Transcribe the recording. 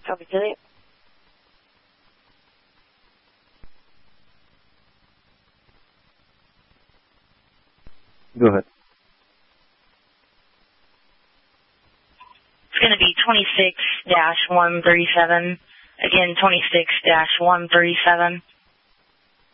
Copy, Juliet. Go ahead. It's going to be 26-137. Again, 26-137.